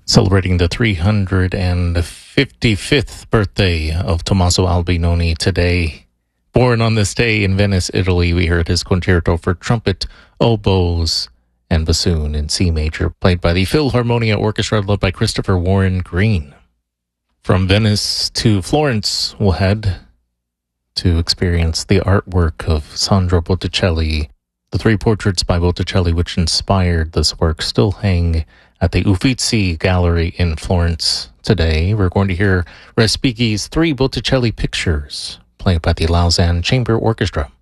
Celebrating the 355th birthday of Tommaso Albinoni today. Born on this day in Venice, Italy, we heard his concerto for trumpet, oboes, and bassoon in C major, played by the Philharmonia Orchestra led by Christopher Warren Green. From Venice to Florence, we'll head to experience the artwork of Sandro Botticelli. The three portraits by Botticelli which inspired this work still hang at the Uffizi Gallery in Florence today. We're going to hear Respighi's three Botticelli pictures, played by the Lausanne Chamber Orchestra.